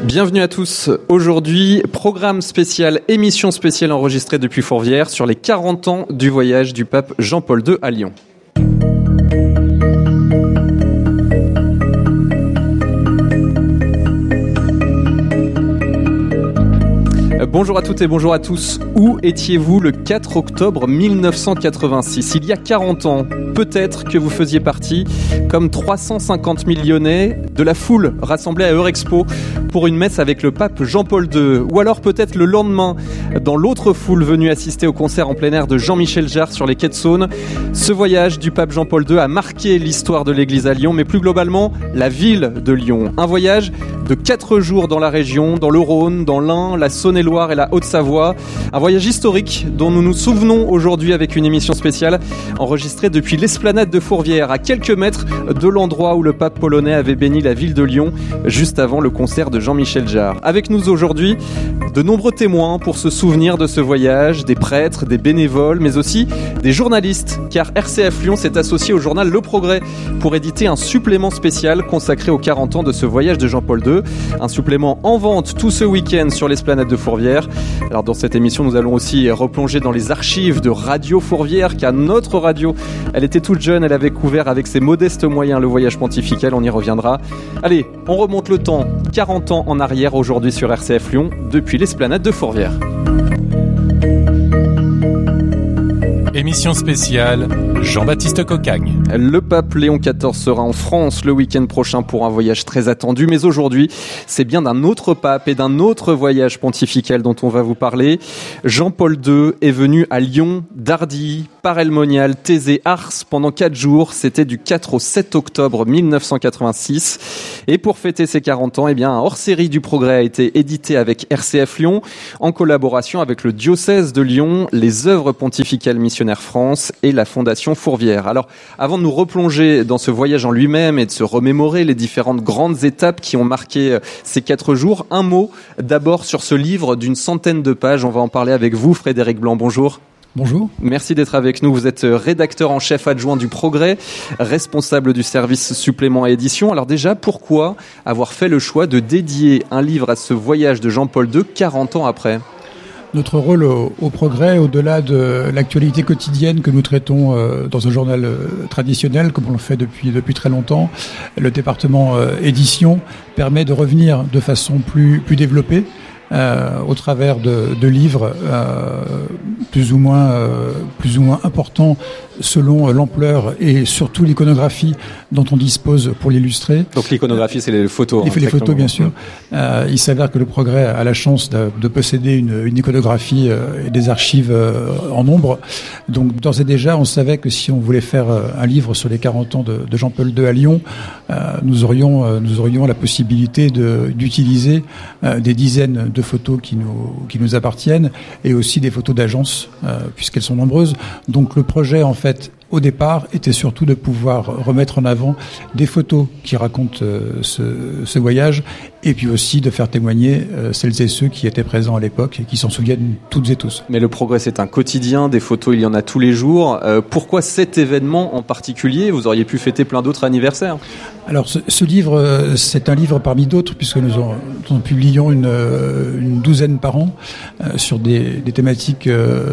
Bienvenue à tous. Aujourd'hui, programme spécial, émission spéciale enregistrée depuis Fourvière sur les 40 ans du voyage du pape Jean-Paul II à Lyon. Bonjour à toutes et bonjour à tous. Où étiez-vous le 4 octobre 1986 ? Il y a 40 ans, peut-être que vous faisiez partie, comme 350 000 Lyonnais, de la foule rassemblée à Eurexpo pour une messe avec le pape Jean-Paul II. Ou alors peut-être le lendemain, dans l'autre foule venue assister au concert en plein air de Jean-Michel Jarre sur les quais de Saône. Ce voyage du pape Jean-Paul II a marqué l'histoire de l'église à Lyon, mais plus globalement, la ville de Lyon. Un voyage de 4 jours dans la région, dans le Rhône, dans l'Ain, la Saône-et-Loire et la Haute-Savoie. Un voyage historique dont nous nous souvenons aujourd'hui avec une émission spéciale enregistrée depuis l'esplanade de Fourvière, à quelques mètres de l'endroit où le pape polonais avait béni la ville de Lyon juste avant le concert de Jean-Michel Jarre. Avec nous aujourd'hui, de nombreux témoins pour se souvenir de ce voyage, des prêtres, des bénévoles, mais aussi des journalistes, car RCF Lyon s'est associé au journal Le Progrès pour éditer un supplément spécial consacré aux 40 ans de ce voyage de Jean-Paul II. Un supplément en vente tout ce week-end sur l'esplanade de Fourvière. Alors dans cette émission, nous allons aussi replonger dans les archives de Radio Fourvière, car notre radio, elle était toute jeune, elle avait couvert avec ses modestes moyens le voyage pontifical, on y reviendra. Allez, on remonte le temps, 40 ans en arrière aujourd'hui sur RCF Lyon, depuis l'esplanade de Fourvière. Émission spéciale, Jean-Baptiste Cocagne. Le pape Léon XIV sera en France le week-end prochain pour un voyage très attendu, mais aujourd'hui, c'est bien d'un autre pape et d'un autre voyage pontifical dont on va vous parler. Jean-Paul II est venu à Lyon, Dardilly, Paray-le-Monial, Thésée, Ars pendant 4 jours. C'était du 4 au 7 octobre 1986. Et pour fêter ses 40 ans, un hors-série du Progrès a été édité avec RCF Lyon, en collaboration avec le diocèse de Lyon, les œuvres pontificales missionnaires France et la Fondation Fourvière. Alors, avant de nous replonger dans ce voyage en lui-même et de se remémorer les différentes grandes étapes qui ont marqué ces 4 jours, un mot d'abord sur ce livre d'une centaine de pages. On va en parler avec vous, Frédéric Blanc. Bonjour. Bonjour. Merci d'être avec nous. Vous êtes rédacteur en chef adjoint du Progrès, responsable du service supplément et édition. Alors déjà, pourquoi avoir fait le choix de dédier un livre à ce voyage de Jean-Paul II 40 ans après ? Notre rôle au Progrès, au-delà de l'actualité quotidienne que nous traitons dans un journal traditionnel, comme on le fait depuis très longtemps, le département édition permet de revenir de façon plus développée au travers de livres plus ou moins importants selon l'ampleur et surtout l'iconographie dont on dispose pour l'illustrer. Donc l'iconographie, c'est les photos. Les photos, bien sûr. Il s'avère que le Progrès a la chance de posséder une iconographie et des archives en nombre. Donc d'ores et déjà, on savait que si on voulait faire un livre sur les 40 ans de Jean-Paul II à Lyon, nous aurions la possibilité d'utiliser des dizaines de photos qui nous appartiennent et aussi des photos d'agence puisqu'elles sont nombreuses. Donc le projet en fait au départ était surtout de pouvoir remettre en avant des photos qui racontent ce voyage et puis aussi de faire témoigner celles et ceux qui étaient présents à l'époque et qui s'en souviennent toutes et tous. Mais le Progrès, c'est un quotidien, des photos, il y en a tous les jours. Pourquoi cet événement en particulier ? Vous auriez pu fêter plein d'autres anniversaires. Alors ce livre, c'est un livre parmi d'autres puisque nous en publions une douzaine par an sur des thématiques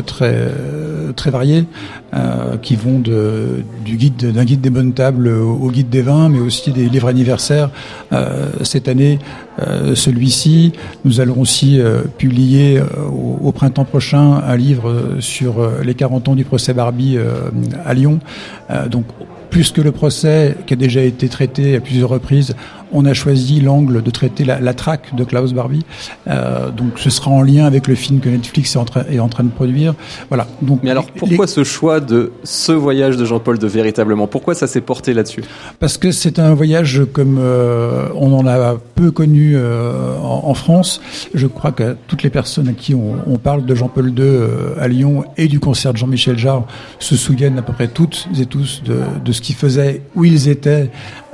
très variées qui vont d'un guide des bonnes tables au guide des vins, mais aussi des livres anniversaires. Cette année, celui-ci, nous allons aussi publier au printemps prochain un livre sur les 40 ans du procès Barbie à Lyon. Donc plus que le procès qui a déjà été traité à plusieurs reprises, on a choisi l'angle de traiter la traque de Klaus Barbie. Donc ce sera en lien avec le film que Netflix est en train de produire. Voilà. Donc, mais alors pourquoi ce choix de ce voyage de Jean-Paul II véritablement ? Pourquoi ça s'est porté là-dessus ? Parce que c'est un voyage comme on en a peu connu en France. Je crois que toutes les personnes à qui on parle de Jean-Paul II à Lyon et du concert de Jean-Michel Jarre se souviennent à peu près toutes et tous de ce qu'ils faisaient, où ils étaient,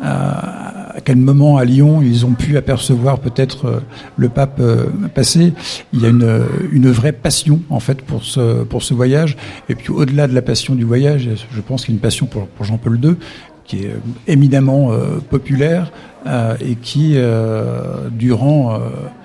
à quel moment à Lyon ils ont pu apercevoir peut-être le pape passer. Il y a une vraie passion en fait pour ce voyage. Et puis au-delà de la passion du voyage, je pense qu'il y a une passion pour Jean-Paul II, qui est éminemment populaire et qui, durant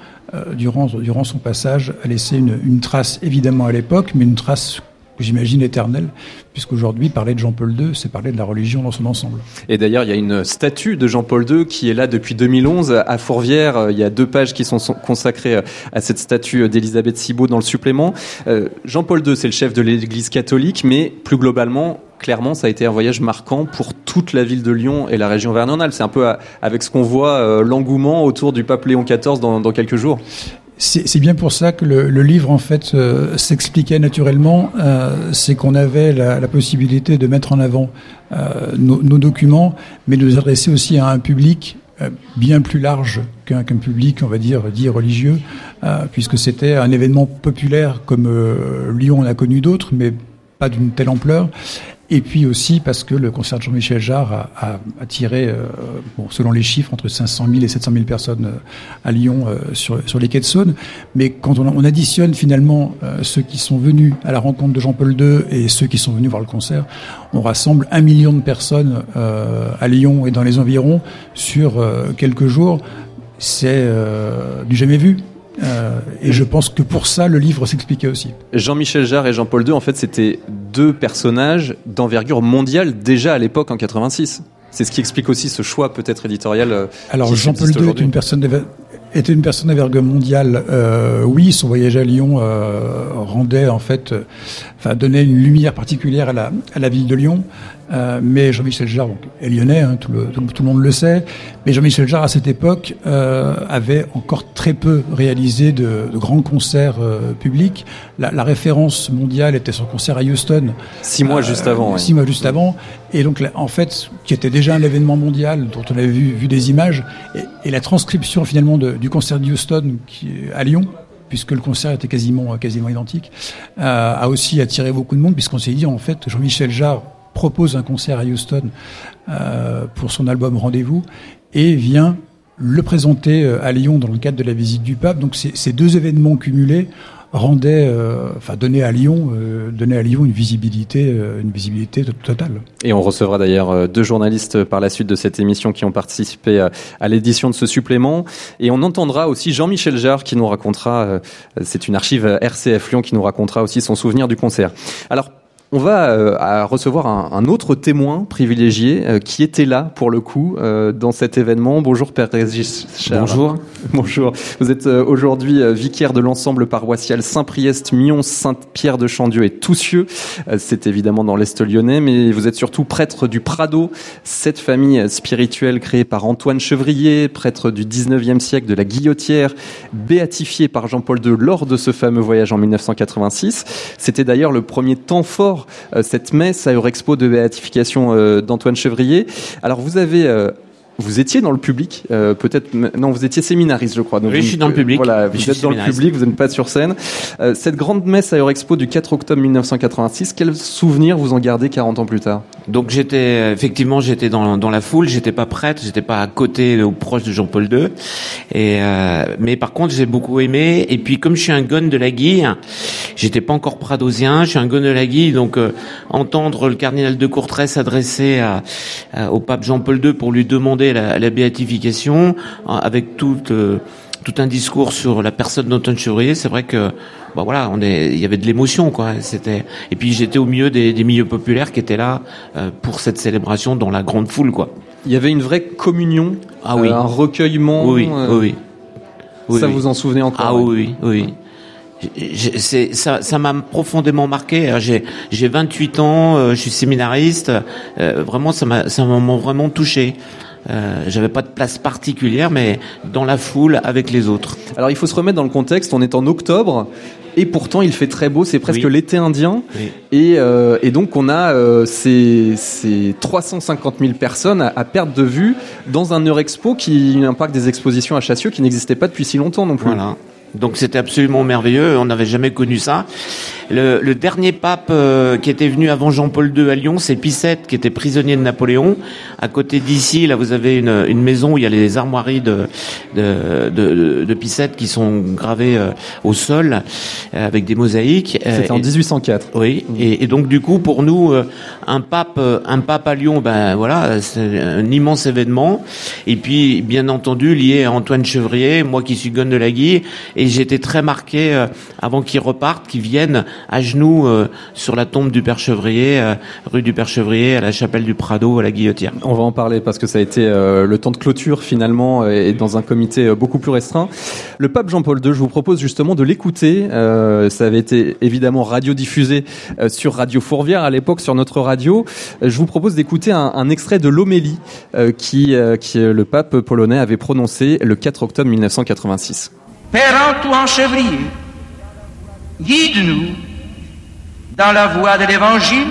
son passage, a laissé une trace évidemment à l'époque, mais une trace que j'imagine éternelle, puisqu'aujourd'hui, parler de Jean-Paul II, c'est parler de la religion dans son ensemble. Et d'ailleurs, il y a une statue de Jean-Paul II qui est là depuis 2011 à Fourvière. Il y a 2 pages qui sont consacrées à cette statue d'Élisabeth Cibot dans le supplément. Jean-Paul II, c'est le chef de l'Église catholique, mais plus globalement, clairement, ça a été un voyage marquant pour toute la ville de Lyon et la région Auvergne-Rhône-Alpes. C'est un peu avec ce qu'on voit, l'engouement autour du pape Léon XIV dans quelques jours. C'est bien pour ça que le livre, en fait, s'expliquait naturellement. C'est qu'on avait la possibilité de mettre en avant nos documents, mais de nous adresser aussi à un public bien plus large qu'un public, on va dire, dit religieux, puisque c'était un événement populaire comme Lyon en a connu d'autres, mais pas d'une telle ampleur. Et puis aussi parce que le concert de Jean-Michel Jarre a attiré, selon les chiffres, entre 500 000 et 700 000 personnes à Lyon sur les quais de Saône. Mais quand on additionne finalement ceux qui sont venus à la rencontre de Jean-Paul II et ceux qui sont venus voir le concert, on rassemble 1 million de personnes à Lyon et dans les environs sur quelques jours. C'est du jamais vu. Et je pense que pour ça, le livre s'expliquait aussi. Jean-Michel Jarre et Jean-Paul II, en fait, c'était 2 personnages d'envergure mondiale déjà à l'époque, en 86. C'est ce qui explique aussi ce choix peut-être éditorial. Alors Jean-Paul II était une personne d'envergure mondiale. Oui, son voyage à Lyon rendait en fait, donnait une lumière particulière à la ville de Lyon. Mais Jean-Michel Jarre est lyonnais, tout le monde le sait. Mais Jean-Michel Jarre à cette époque avait encore très peu réalisé de grands concerts publics. La référence mondiale était son concert à Houston. 6 mois juste avant. 6 mois juste avant. Et donc en fait, qui était déjà un événement mondial dont on avait vu des images. Et la transcription finalement du concert de Houston à Lyon, puisque le concert était quasiment identique, a aussi attiré beaucoup de monde, puisqu'on s'est dit en fait Jean-Michel Jarre propose un concert à Houston pour son album Rendez-vous et vient le présenter à Lyon dans le cadre de la visite du pape. Donc ces 2 événements cumulés donnaient à Lyon une visibilité totale. Et on recevra d'ailleurs 2 journalistes par la suite de cette émission qui ont participé à l'édition de ce supplément. Et on entendra aussi Jean-Michel Jarre qui nous racontera, c'est une archive RCF Lyon qui nous racontera aussi son souvenir du concert. Alors, on va recevoir un autre témoin privilégié qui était là pour le coup dans cet événement. Bonjour Père Régis Charles. Bonjour. Bonjour. Vous êtes aujourd'hui vicaire de l'ensemble paroissial Saint-Priest, Mions, Saint-Pierre de Chandieu et Toussieux. C'est évidemment dans l'Est lyonnais, mais vous êtes surtout prêtre du Prado, cette famille spirituelle créée par Antoine Chevrier, prêtre du 19e siècle de la Guillotière, béatifié par Jean-Paul II lors de ce fameux voyage en 1986. C'était d'ailleurs le premier temps fort cette messe à Eurexpo de béatification d'Antoine Chevrier. Alors vous étiez dans le public, vous étiez séminariste, je crois. Donc oui, je suis dans le public. Voilà, vous êtes dans le public, vous n'êtes pas sur scène. Cette grande messe à Eurexpo du 4 octobre 1986, quel souvenir vous en gardez 40 ans plus tard ? Donc j'étais dans la foule, j'étais pas prêtre, j'étais pas à côté ou proche de Jean-Paul II. Mais par contre, j'ai beaucoup aimé. Et puis comme je suis un gonne de la Guille, j'étais pas encore pradosien, je suis un gonne de la Guille, donc entendre le cardinal de Courtrai s'adresser au pape Jean-Paul II pour lui demander la béatification, avec tout un discours sur la personne d'Antoine Chevrier, c'est vrai que il y avait de l'émotion, quoi. Et puis j'étais au milieu des milieux populaires qui étaient là pour cette célébration dans la grande foule, quoi. Il y avait une vraie communion, un recueillement. Oui. Ça vous en souvenez encore? Ah oui. Ça m'a profondément marqué. Alors, j'ai 28 ans, je suis séminariste. Vraiment, ça m'a vraiment touché. J'avais pas de place particulière, mais dans la foule avec les autres. Alors il faut se remettre dans le contexte, on est en octobre et pourtant il fait très beau, c'est presque l'été indien. Oui. Et donc on a ces 350 000 personnes à perte de vue dans un Eurexpo un parc des expositions à Chassieux qui n'existait pas depuis si longtemps non plus. Voilà. Donc c'était absolument merveilleux, on n'avait jamais connu ça. Le dernier pape qui était venu avant Jean-Paul II à Lyon, c'est Pie VII, qui était prisonnier de Napoléon. À côté d'ici, là, vous avez une maison où il y a les armoiries de Pie VII qui sont gravées au sol avec des mosaïques. C'était en 1804. Oui, et donc du coup, pour nous, un pape à Lyon, ben voilà, c'est un immense événement. Et puis, bien entendu, lié à Antoine Chevrier, moi qui suis Gonne de la Guye, et j'étais très marqué avant qu'il reparte, qu'il vienne à genoux sur la tombe du Père Chevrier, rue du Père Chevrier, à la chapelle du Prado, à la Guillotière. On va en parler parce que ça a été le temps de clôture finalement et dans un comité beaucoup plus restreint. Le pape Jean-Paul II, je vous propose justement de l'écouter. Ça avait été évidemment radiodiffusé sur Radio Fourvière à l'époque, sur notre radio. Je vous propose d'écouter un extrait de l'homélie qui le pape polonais avait prononcé le 4 octobre 1986. Père Antoine Chevrier, guide-nous dans la voie de l'Évangile.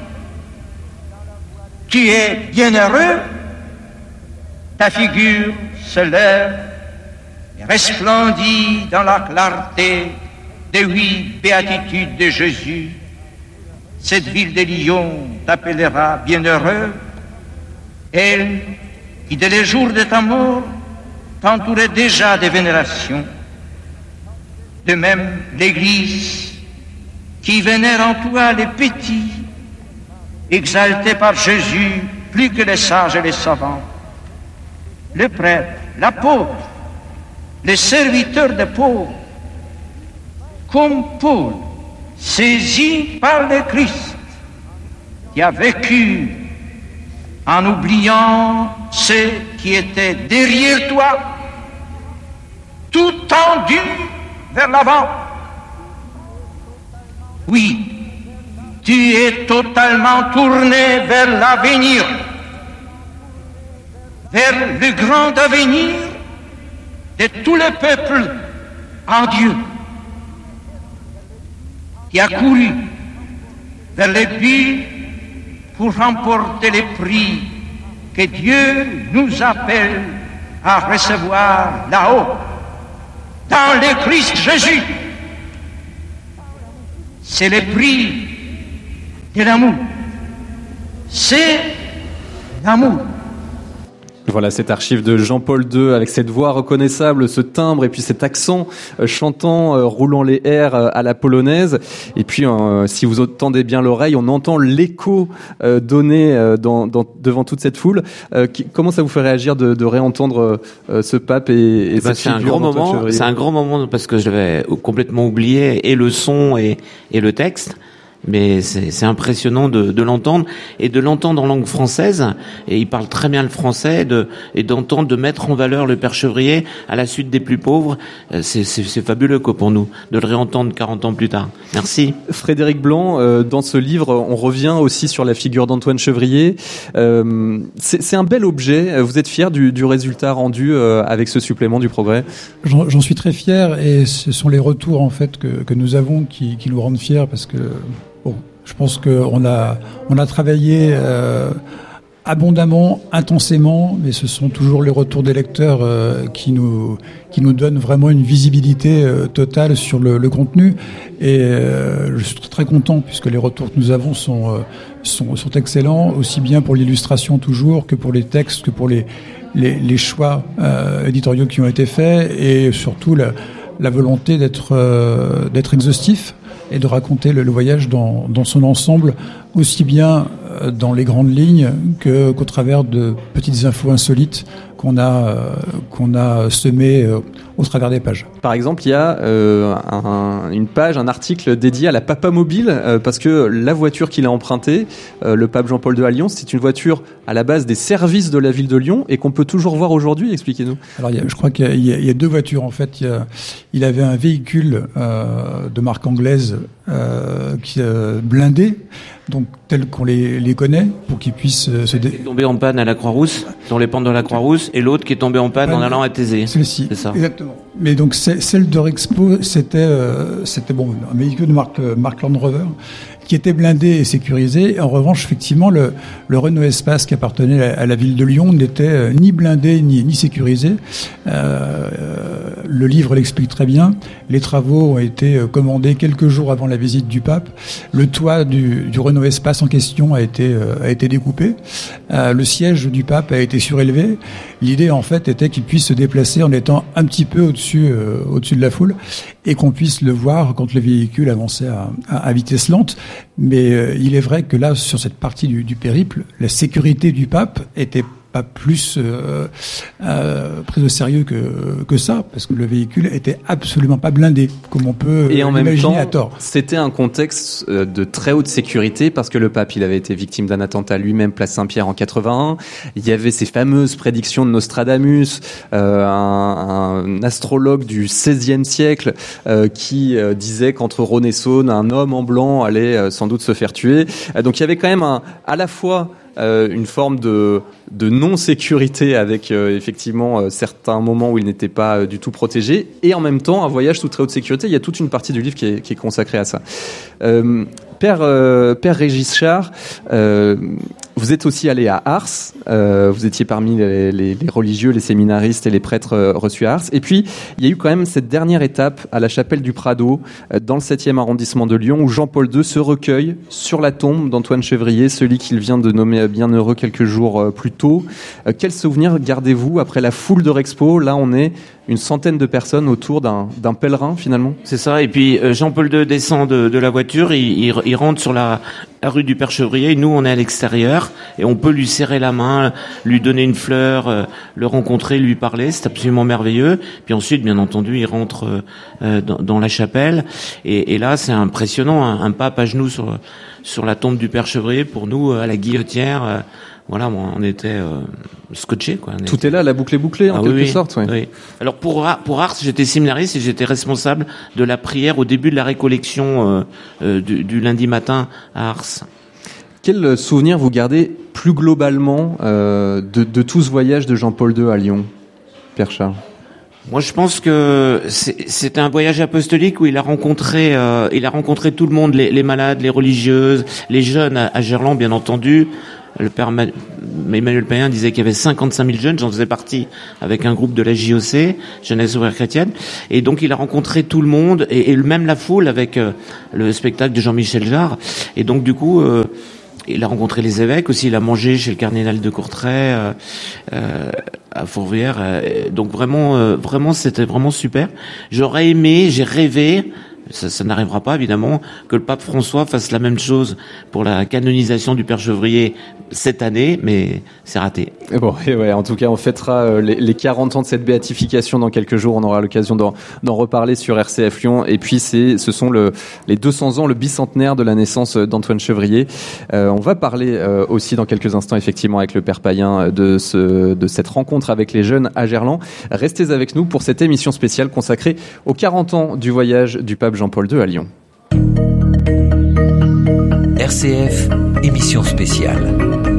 Tu es bienheureux, ta figure se lève et resplendit dans la clarté des 8 béatitudes de Jésus. Cette ville de Lyon t'appellera bienheureux, elle qui dès les jours de ta mort t'entourait déjà de vénération. De même, l'Église qui vénère en toi les petits, exaltés par Jésus plus que les sages et les savants, le prêtre, l'apôtre, les serviteurs des pauvres, comme Paul, saisi par le Christ, qui a vécu en oubliant ceux qui étaient derrière toi, tout tendu vers l'avant. Oui, tu es totalement tourné vers l'avenir, vers le grand avenir de tout le peuple en Dieu, qui a couru vers le but pour remporter les prix que Dieu nous appelle à recevoir là-haut, dans le Christ Jésus. C'est le prix de l'amour. C'est l'amour. Voilà cette archive de Jean-Paul II avec cette voix reconnaissable, ce timbre et puis cet accent chantant, roulant les airs à la polonaise. Et puis, si vous tendez bien l'oreille, on entend l'écho donné devant toute cette foule. Comment ça vous fait réagir de réentendre ce pape et cette c'est figure un grand moment. C'est un grand moment parce que je l'avais complètement oublié, et le son et le texte. Mais c'est impressionnant de l'entendre, et de l'entendre en langue française, et il parle très bien le français, et d'entendre, de mettre en valeur le Père Chevrier à la suite des plus pauvres. C'est fabuleux quoi pour nous de le réentendre 40 ans plus tard. Merci. Frédéric Blanc, dans ce livre, on revient aussi sur la figure d'Antoine Chevrier. C'est un bel objet. Vous êtes fier du résultat rendu avec ce supplément du Progrès? J'en suis très fier, et ce sont les retours en fait que nous avons qui nous rendent fiers, parce que bon, je pense qu'on a travaillé abondamment, intensément, mais ce sont toujours les retours des lecteurs qui nous donnent vraiment une visibilité totale sur le contenu. Et je suis très content, puisque les retours que nous avons sont excellents, aussi bien pour l'illustration toujours que pour les textes, que pour les choix éditoriaux qui ont été faits, et surtout la volonté d'être exhaustif et de raconter le voyage dans son ensemble, aussi bien dans les grandes lignes qu'au travers de petites infos insolites qu'on a semées au travers des pages. Par exemple, il y a une page, un article dédié à la Papa Mobile, parce que la voiture qu'il a empruntée, le pape Jean-Paul II à Lyon, c'est une voiture à la base des services de la ville de Lyon et qu'on peut toujours voir aujourd'hui. Expliquez-nous. Alors, je crois qu'il y a deux voitures en fait. Il avait un véhicule de marque anglaise blindé, donc tel qu'on les connaît, pour qu'ils puissent se tombé en panne à la Croix-Rousse, dans les pentes de la Croix-Rousse, et l'autre qui est tombé en panne en allant à Thésée. Celle-ci, c'est ça. Exactement. Mais donc celle de Rexpo, c'était bon, un véhicule de marque Land Rover qui était blindé et sécurisé. En revanche, effectivement, le Renault Espace qui appartenait à la ville de Lyon n'était ni blindé ni sécurisé. le livre l'explique très bien. Les travaux ont été commandés quelques jours avant la visite du pape. Le toit du Renault Espace en question a été découpé. Le siège du pape a été surélevé. L'idée, en fait, était qu'il puisse se déplacer en étant un petit peu au-dessus de la foule et qu'on puisse le voir quand le véhicule avançait à vitesse lente. Mais il est vrai que là, sur cette partie du périple, la sécurité du pape était pas plus prise au sérieux que ça, parce que le véhicule était absolument pas blindé, comme on peut et en même temps, à tort. C'était un contexte de très haute sécurité, parce que le pape, il avait été victime d'un attentat lui-même, place Saint-Pierre en 81. Il y avait ces fameuses prédictions de Nostradamus, un astrologue du XVIe siècle qui disait qu'entre Rhône et Saône, un homme en blanc allait sans doute se faire tuer. Donc il y avait quand même à la fois une forme de non-sécurité avec effectivement certains moments où il n'était pas du tout protégé, et en même temps un voyage sous très haute sécurité. Il y a toute une partie du livre qui est consacrée à ça. Père Régis Char, vous êtes aussi allé à Ars, vous étiez parmi les religieux, les séminaristes et les prêtres reçus à Ars, et puis il y a eu quand même cette dernière étape à la chapelle du Prado, dans le 7e arrondissement de Lyon, où Jean-Paul II se recueille sur la tombe d'Antoine Chevrier, celui qu'il vient de nommer bienheureux quelques jours plus tôt. Quel souvenir gardez-vous après la foule de Rexpo? Là, on est une centaine de personnes autour d'un pèlerin, finalement. C'est ça. Et puis Jean-Paul II descend de la voiture, il rentre sur la rue du Père Chevrier. Nous, on est à l'extérieur et on peut lui serrer la main, lui donner une fleur, le rencontrer, lui parler. C'est absolument merveilleux. Puis ensuite, bien entendu, il rentre dans la chapelle. Et là, c'est impressionnant. Un pape à genoux sur la tombe du Père Chevrier. Pour nous, à la Guillotière, voilà, on était scotchés, quoi. Tout est là, la boucle est bouclée, en quelque sorte. Oui. Oui. Alors pour Ars, j'étais séminariste et j'étais responsable de la prière au début de la récollection du lundi matin à Ars. Quel souvenir vous gardez plus globalement de tout ce voyage de Jean-Paul II à Lyon, Père Charles? Moi, je pense que c'était un voyage apostolique où il a rencontré tout le monde, les malades, les religieuses, les jeunes à Gerland, bien entendu. Le père Emmanuel Payen disait qu'il y avait 55 000 jeunes, j'en faisais partie avec un groupe de la JOC, Jeunesse ouvrière chrétienne, et donc il a rencontré tout le monde, et même la foule avec le spectacle de Jean-Michel Jarre, et donc du coup, il a rencontré les évêques aussi, il a mangé chez le cardinal de Courtrai, à Fourvière, donc vraiment c'était vraiment super. J'aurais aimé, j'ai rêvé, ça n'arrivera pas évidemment, que le pape François fasse la même chose pour la canonisation du Père Chevrier cette année, mais c'est raté. Bon, et ouais, en tout cas, on fêtera les 40 ans de cette béatification dans quelques jours. On aura l'occasion d'en reparler sur RCF Lyon. Et puis, ce sont les 200 ans, le bicentenaire de la naissance d'Antoine Chevrier. On va parler aussi dans quelques instants, effectivement, avec le Père Payen de cette rencontre avec les jeunes à Gerland. Restez avec nous pour cette émission spéciale consacrée aux 40 ans du voyage du pape Jean-Paul II à Lyon. RCF, émission spéciale.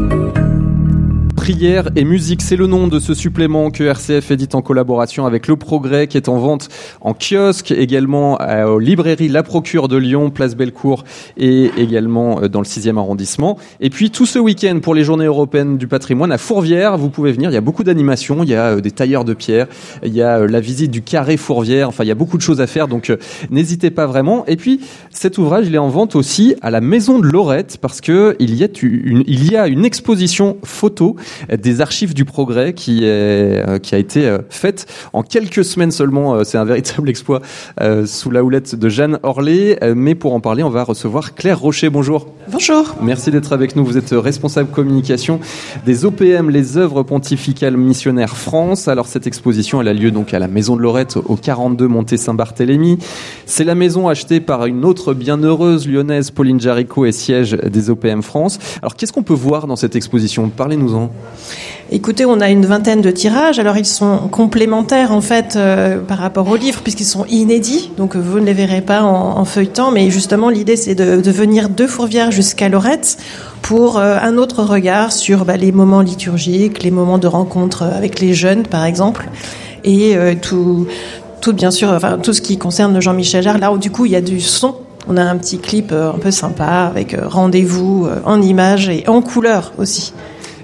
Prière et musique, c'est le nom de ce supplément que RCF édite en collaboration avec Le Progrès, qui est en vente en kiosque, également aux librairies La Procure de Lyon, place Bellecour, et également dans le 6e arrondissement. Et puis tout ce week-end pour les Journées européennes du patrimoine à Fourvière, vous pouvez venir, il y a beaucoup d'animations, il y a des tailleurs de pierre, il y a la visite du carré Fourvière, enfin il y a beaucoup de choses à faire, donc n'hésitez pas vraiment. Et puis cet ouvrage, il est en vente aussi à la Maison de Lorette, parce que il y a une exposition photo des archives du Progrès qui a été faite en quelques semaines seulement. C'est un véritable exploit sous la houlette de Jeanne Orlé. Mais pour en parler, on va recevoir Claire Rocher. Bonjour. Bonjour. Merci d'être avec nous. Vous êtes responsable communication des OPM, les œuvres pontificales missionnaires France. Alors cette exposition, elle a lieu donc à la Maison de Lorette, au 42 Montée Saint-Barthélemy. C'est la maison achetée par une autre bienheureuse lyonnaise, Pauline Jaricot, et siège des OPM France. Alors qu'est-ce qu'on peut voir dans cette exposition? Parlez-nous-en. Écoutez, on a une vingtaine de tirages. Alors ils sont complémentaires en fait par rapport aux livres puisqu'ils sont inédits. Donc vous ne les verrez pas en feuilletant. Mais justement l'idée c'est de venir de Fourvière jusqu'à Lorette pour un autre regard sur les moments liturgiques, les moments de rencontre avec les jeunes par exemple. Et tout bien sûr, enfin tout ce qui concerne Jean-Michel Jarre. Là où du coup il y a du son. On a un petit clip un peu sympa avec rendez-vous en images et en couleur aussi.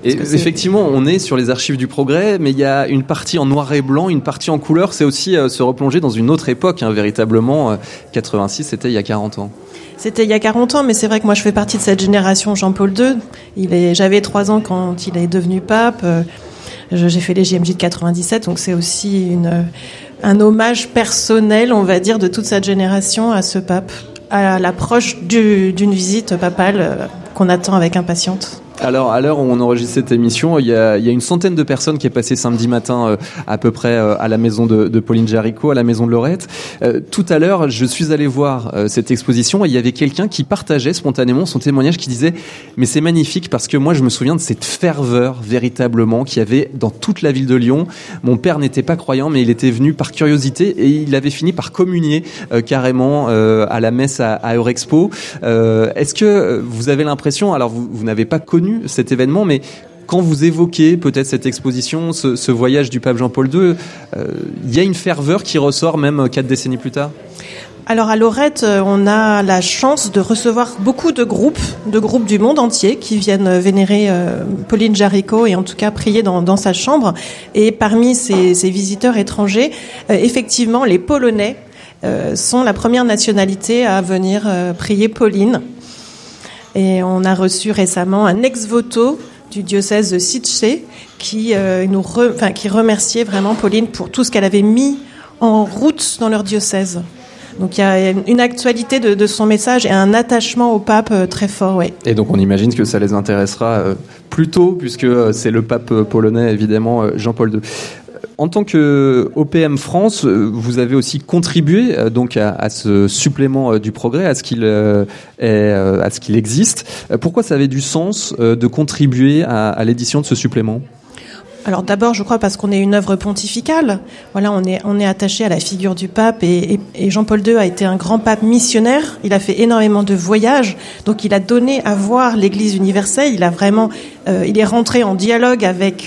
Et effectivement, on est sur les archives du Progrès, mais il y a une partie en noir et blanc, une partie en couleur. C'est aussi se replonger dans une autre époque, véritablement. 86, c'était il y a 40 ans. C'était il y a 40 ans, mais c'est vrai que moi je fais partie de cette génération Jean-Paul II. J'avais 3 ans quand il est devenu pape. J'ai fait les JMJ de 97, donc c'est aussi un hommage personnel, on va dire, de toute cette génération à ce pape, à l'approche d'une visite papale qu'on attend avec impatience. Alors, à l'heure où on enregistre cette émission, il y a une centaine de personnes qui est passée samedi matin à peu près à la maison de Pauline Jaricot, à la maison de Lorette. Tout à l'heure, je suis allé voir cette exposition et il y avait quelqu'un qui partageait spontanément son témoignage qui disait « Mais c'est magnifique parce que moi, je me souviens de cette ferveur véritablement qu'il y avait dans toute la ville de Lyon. Mon père n'était pas croyant, mais il était venu par curiosité et il avait fini par communier carrément à la messe à Eurexpo. Est-ce que vous avez l'impression, alors vous n'avez pas connu cet événement, mais quand vous évoquez peut-être cette exposition, ce voyage du pape Jean-Paul II, il y a une ferveur qui ressort même 4 décennies plus tard? Alors à Lorette, on a la chance de recevoir beaucoup de groupes du monde entier qui viennent vénérer Pauline Jaricot et en tout cas prier dans sa chambre. Et parmi ces visiteurs étrangers, effectivement, les Polonais sont la première nationalité à venir prier Pauline. Et on a reçu récemment un ex-voto du diocèse de Sice qui remerciait vraiment Pauline pour tout ce qu'elle avait mis en route dans leur diocèse. Donc il y a une actualité de son message et un attachement au pape très fort, oui. Et donc on imagine que ça les intéressera plus tôt, puisque c'est le pape polonais, évidemment, Jean-Paul II. En tant que OPM France, vous avez aussi contribué donc à ce supplément du Progrès, à ce qu'il existe. Pourquoi ça avait du sens de contribuer à l'édition de ce supplément ? Alors d'abord, je crois parce qu'on est une œuvre pontificale. Voilà, on est attaché à la figure du pape et Jean-Paul II a été un grand pape missionnaire. Il a fait énormément de voyages, donc il a donné à voir l'Église universelle. Il est rentré en dialogue avec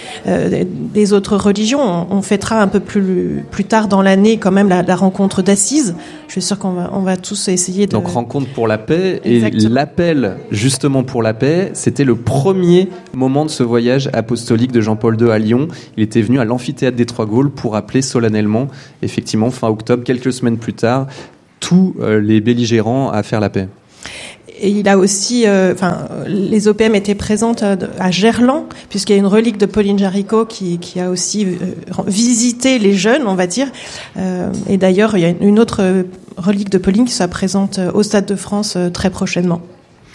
des autres religions. On fêtera un peu plus tard dans l'année quand même la rencontre d'Assise. Je suis sûre qu'on va tous essayer de... Donc rencontre pour la paix. Exactement. Et l'appel justement pour la paix, c'était le premier moment de ce voyage apostolique de Jean-Paul II à Lyon. Il était venu à l'amphithéâtre des Trois Gaules pour appeler solennellement, effectivement, fin octobre, quelques semaines plus tard, tous les belligérants à faire la paix. Et il a aussi, les OPM étaient présentes à Gerland, puisqu'il y a une relique de Pauline Jaricot qui a aussi visité les jeunes, on va dire. Et d'ailleurs, il y a une autre relique de Pauline qui sera présente au Stade de France très prochainement.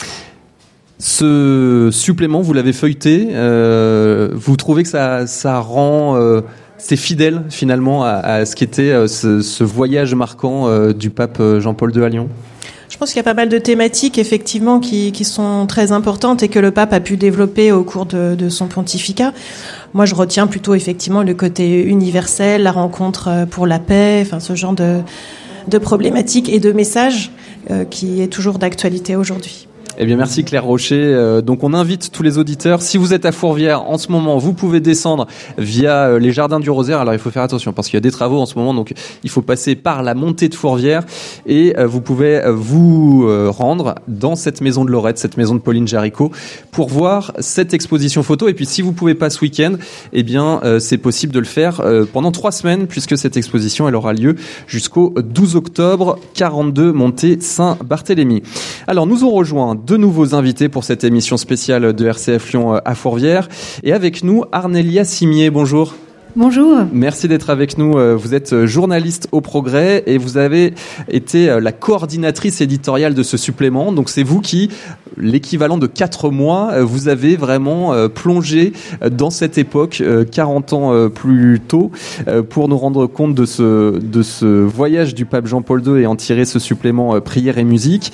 Ce supplément, vous l'avez feuilleté. Vous trouvez que ça rend... c'est fidèle finalement à ce qu'était ce voyage marquant du pape Jean-Paul II à Lyon? Je pense qu'il y a pas mal de thématiques effectivement qui sont très importantes et que le pape a pu développer au cours de son pontificat. Moi, je retiens plutôt effectivement le côté universel, la rencontre pour la paix, enfin ce genre de problématiques et de messages qui est toujours d'actualité aujourd'hui. Eh bien, merci Claire Rocher. Donc, on invite tous les auditeurs. Si vous êtes à Fourvière en ce moment, vous pouvez descendre via les Jardins du Rosaire. Alors, il faut faire attention parce qu'il y a des travaux en ce moment. Donc, il faut passer par la montée de Fourvière et vous pouvez vous rendre dans cette maison de Lorette, cette maison de Pauline Jaricot, pour voir cette exposition photo. Et puis, si vous pouvez pas ce week-end, eh bien, c'est possible de le faire pendant 3 semaines puisque cette exposition, elle aura lieu jusqu'au 12 octobre, 42 montée Saint-Barthélemy. Alors, nous ont rejoint 2 nouveaux invités pour cette émission spéciale de RCF Lyon à Fourvière. Et avec nous, Arnélia Cimier, bonjour. Bonjour. Merci d'être avec nous. Vous êtes journaliste au Progrès et vous avez été la coordinatrice éditoriale de ce supplément. Donc c'est vous qui, l'équivalent de 4 mois, vous avez vraiment plongé dans cette époque 40 ans plus tôt pour nous rendre compte de ce voyage du pape Jean-Paul II et en tirer ce supplément prière et musique.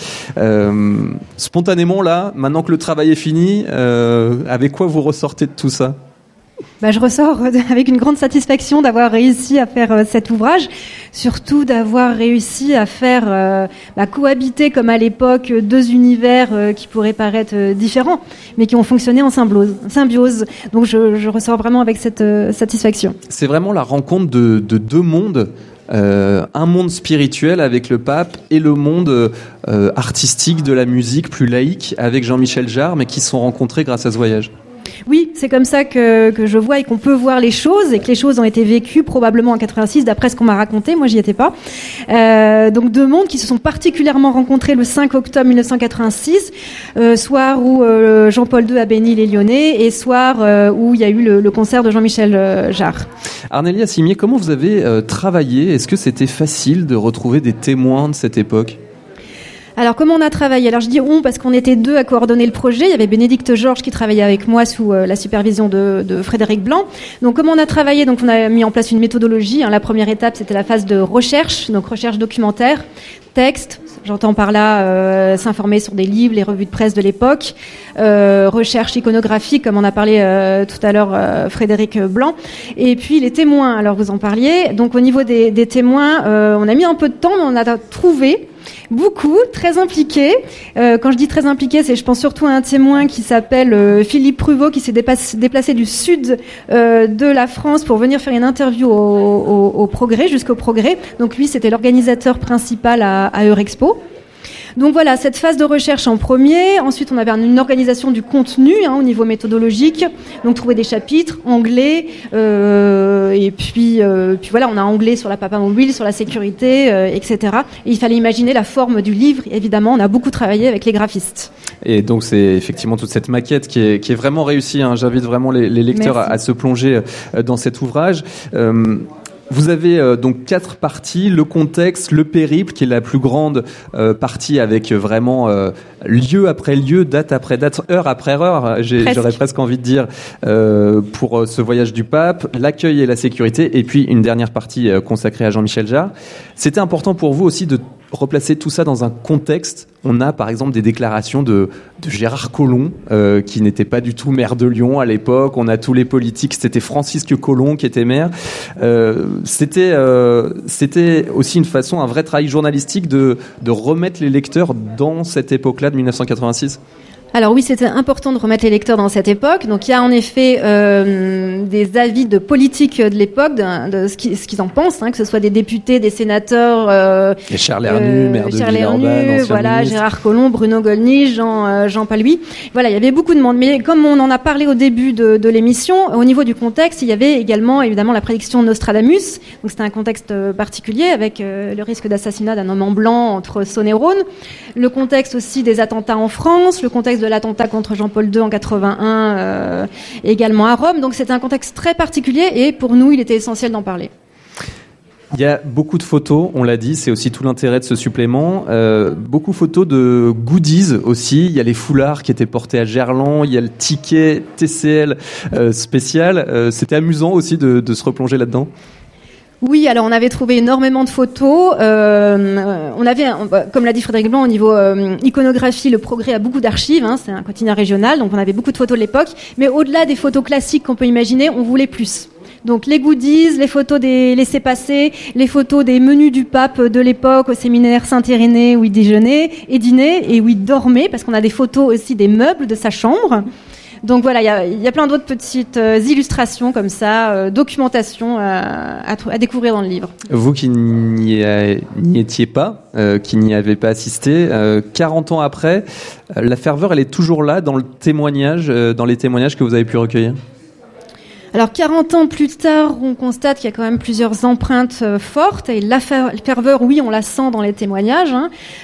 Spontanément là, maintenant que le travail est fini, avec quoi vous ressortez de tout ça ? Je ressors avec une grande satisfaction d'avoir réussi à faire cet ouvrage, surtout d'avoir réussi à faire cohabiter comme à l'époque 2 univers qui pourraient paraître différents, mais qui ont fonctionné en symbiose. Donc je ressors vraiment avec cette satisfaction. C'est vraiment la rencontre de 2 mondes. Un monde spirituel avec le pape et le monde artistique de la musique plus laïque avec Jean-Michel Jarre, mais qui se sont rencontrés grâce à ce voyage. Oui, c'est comme ça que je vois et qu'on peut voir les choses, et que les choses ont été vécues probablement en 86, d'après ce qu'on m'a raconté. Moi, j'y étais pas. Donc, deux mondes qui se sont particulièrement rencontrés le 5 octobre 1986, soir où Jean-Paul II a béni les Lyonnais, et soir où il y a eu le concert de Jean-Michel Jarre. Arnélie Assimier, comment vous avez travaillé ? Est-ce que c'était facile de retrouver des témoins de cette époque ? Alors, comment on a travaillé ? Alors, je dis on parce qu'on était deux à coordonner le projet. Il y avait Bénédicte Georges qui travaillait avec moi sous la supervision de Frédéric Blanc. Donc, comment on a travaillé ? Donc, on a mis en place une méthodologie. La première étape, c'était la phase de recherche, donc recherche documentaire, texte. J'entends par là s'informer sur des livres, les revues de presse de l'époque, recherche iconographique, comme on a parlé tout à l'heure Frédéric Blanc, et puis les témoins. Alors, vous en parliez. Donc, au niveau des témoins, on a mis un peu de temps, mais on a trouvé beaucoup, très impliqués. Quand je dis très impliqués, je pense surtout à un témoin qui s'appelle Philippe Pruvot, qui s'est déplacé du sud de la France pour venir faire une interview au Progrès, jusqu'au Progrès. Donc lui, c'était l'organisateur principal à Eurexpo. Donc voilà, cette phase de recherche en premier. Ensuite, on avait une organisation du contenu au niveau méthodologique. Donc trouver des chapitres, anglais, et puis voilà, on a anglais sur la Papa Mobile, sur la sécurité, etc. Et il fallait imaginer la forme du livre. Évidemment, on a beaucoup travaillé avec les graphistes. Et donc c'est effectivement toute cette maquette qui est vraiment réussie. J'invite vraiment les lecteurs à se plonger dans cet ouvrage. Vous avez donc 4 parties, le contexte, le périple qui est la plus grande partie avec vraiment lieu après lieu, date après date, heure après heure, j'aurais presque envie de dire, pour ce voyage du pape, l'accueil et la sécurité, et puis une dernière partie consacrée à Jean-Michel Jarre. C'était important pour vous aussi de replacer tout ça dans un contexte. On a par exemple des déclarations de Gérard Collomb, qui n'était pas du tout maire de Lyon à l'époque. On a tous les politiques, c'était Francisque Collomb qui était maire. C'était aussi une façon, un vrai travail journalistique de remettre les lecteurs dans cette époque-là de 1986. Alors oui, c'était important de remettre les lecteurs dans cette époque. Donc il y a en effet des avis de politique de l'époque, de ce qu'ils en pensent, que ce soit des députés, des sénateurs. Et Charles Hernu, maire de Villeurbanne, voilà, ministre. Gérard Collomb, Bruno Gollnisch, Jean Paluy. Voilà, il y avait beaucoup de monde. Mais comme on en a parlé au début de l'émission, au niveau du contexte, il y avait également évidemment la prédiction de Nostradamus. Donc c'était un contexte particulier avec le risque d'assassinat d'un homme en blanc entre Saône et Rhône. Le contexte aussi des attentats en France, le contexte de l'attentat contre Jean-Paul II en 81, également à Rome. Donc c'était un contexte très particulier et pour nous, il était essentiel d'en parler. Il y a beaucoup de photos, on l'a dit, c'est aussi tout l'intérêt de ce supplément. Beaucoup de photos de goodies aussi. Il y a les foulards qui étaient portés à Gerland, il y a le ticket TCL spécial. C'était amusant aussi de se replonger là-dedans. Oui, alors on avait trouvé énormément de photos. On avait, comme l'a dit Frédéric Blanc, au niveau iconographie, le Progrès a beaucoup d'archives. C'est un quotidien régional, donc on avait beaucoup de photos de l'époque. Mais au-delà des photos classiques qu'on peut imaginer, on voulait plus. Donc les goodies, les photos des laissez-passer, les photos des menus du pape de l'époque au séminaire Saint-Irénée où il déjeunait et dînait et où il dormait, parce qu'on a des photos aussi des meubles de sa chambre. Donc voilà, il y a plein d'autres petites illustrations comme ça, documentation à découvrir dans le livre. Vous qui n'y étiez pas, qui n'y avez pas assisté, 40 ans après, la ferveur, elle est toujours là dans les témoignages que vous avez pu recueillir ? Alors 40 ans plus tard, on constate qu'il y a quand même plusieurs empreintes fortes et la ferveur, oui, on la sent dans les témoignages.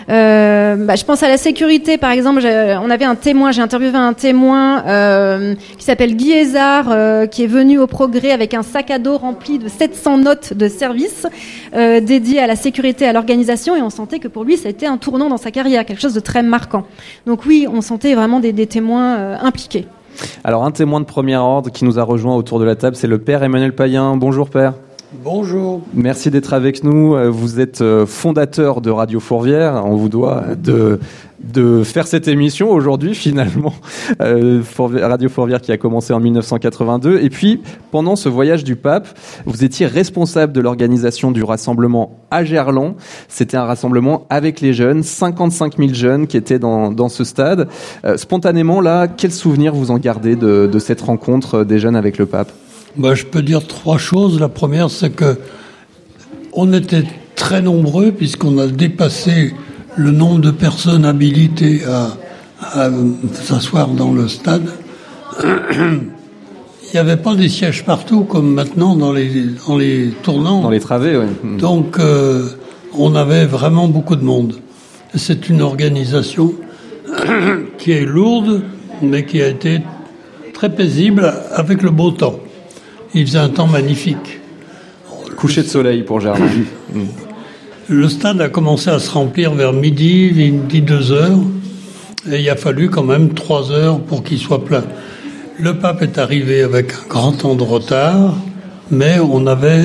Je pense à la sécurité, par exemple. On avait un témoin, j'ai interviewé un témoin qui s'appelle Guy Hézard, qui est venu au Progrès avec un sac à dos rempli de 700 notes de service dédiées à la sécurité, à l'organisation, et on sentait que pour lui, ça a été un tournant dans sa carrière, quelque chose de très marquant. Donc oui, on sentait vraiment des témoins impliqués. Alors, un témoin de premier ordre qui nous a rejoint autour de la table, c'est le père Emmanuel Payen. Bonjour, père. Bonjour. Merci d'être avec nous. Vous êtes fondateur de Radio Fourvière. On vous doit de faire cette émission aujourd'hui, finalement. Radio Fourvière qui a commencé en 1982. Et puis, pendant ce voyage du pape, vous étiez responsable de l'organisation du rassemblement à Gerland. C'était un rassemblement avec les jeunes, 55 000 jeunes qui étaient dans ce stade. Spontanément, là, quel souvenir vous en gardez de cette rencontre des jeunes avec le pape ? Je peux dire 3 choses. La première, c'est que on était très nombreux puisqu'on a dépassé le nombre de personnes habilitées à s'asseoir dans le stade. il n'y avait pas des sièges partout comme maintenant dans les tournants. Dans les travées, oui. Donc, on avait vraiment beaucoup de monde. C'est une organisation qui est lourde, mais qui a été très paisible avec le beau temps. Il faisait un temps magnifique. Coucher de soleil pour Germain. Le stade a commencé à se remplir vers midi 2 heures, et il a fallu quand même 3 heures pour qu'il soit plein. Le pape est arrivé avec un grand temps de retard, mais on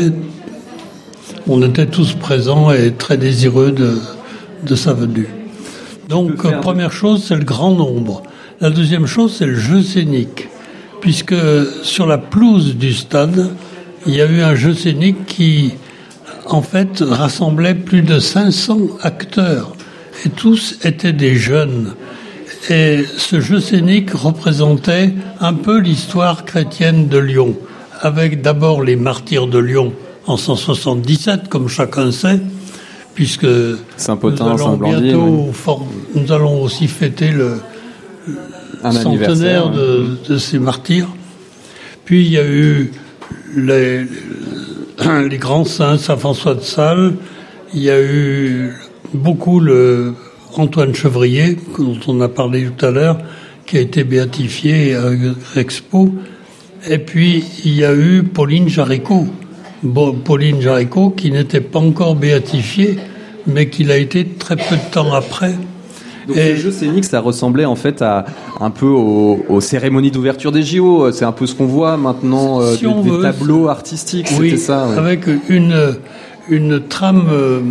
était tous présents et très désireux de sa venue. Donc, première chose, c'est le grand nombre. La deuxième chose, c'est le jeu scénique, puisque sur la pelouse du stade, il y a eu un jeu scénique qui, en fait, rassemblait plus de 500 acteurs, et tous étaient des jeunes. Et ce jeu scénique représentait un peu l'histoire chrétienne de Lyon, avec d'abord les martyrs de Lyon en 177, comme chacun sait, puisque Saint-Potin, Saint-Blandine, nous allons aussi fêter le centenaire de ces martyrs. Puis il y a eu les grands saints, Saint François de Sales, il y a eu beaucoup Antoine Chevrier, dont on a parlé tout à l'heure, qui a été béatifié à Expo. Et puis, il y a eu Pauline Jaricot. Pauline Jaricot, qui n'était pas encore béatifiée, mais qui l'a été très peu de temps après. Donc ce jeu scénique, ça ressemblait en fait à un peu aux cérémonies d'ouverture des JO. C'est un peu ce qu'on voit maintenant, des tableaux artistiques, oui, c'était ça. Ouais. Avec une trame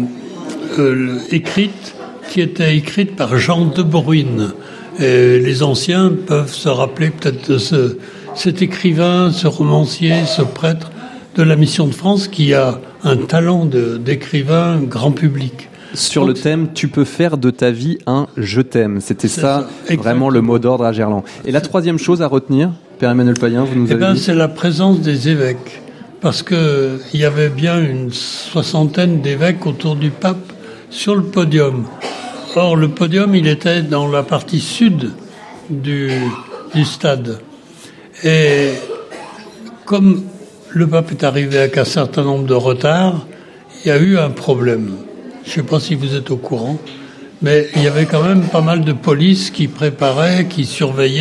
écrite, qui était écrite par Jean de Bruyne. Et les anciens peuvent se rappeler peut-être de cet écrivain, ce romancier, ce prêtre de la Mission de France qui a un talent d'écrivain grand public. Sur le thème « Tu peux faire de ta vie un je t'aime ». C'était ça vraiment le mot d'ordre à Gerland. Et la troisième chose à retenir, Père Emmanuel Payen, vous nous avez dit ? C'est la présence des évêques. Parce qu'il y avait bien une 60aine d'évêques autour du pape sur le podium. Or, le podium, il était dans la partie sud du stade. Et comme le pape est arrivé avec un certain nombre de retards, il y a eu un problème. Je ne sais pas si vous êtes au courant, mais il y avait quand même pas mal de police qui préparait, qui surveillait